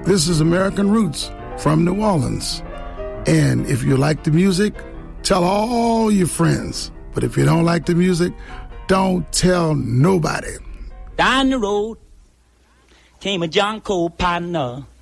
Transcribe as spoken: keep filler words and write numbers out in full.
This is American Roots from New Orleans. And if you like the music, tell all your friends. But if you don't like the music, don't tell nobody. Down the road came a John Cole partner.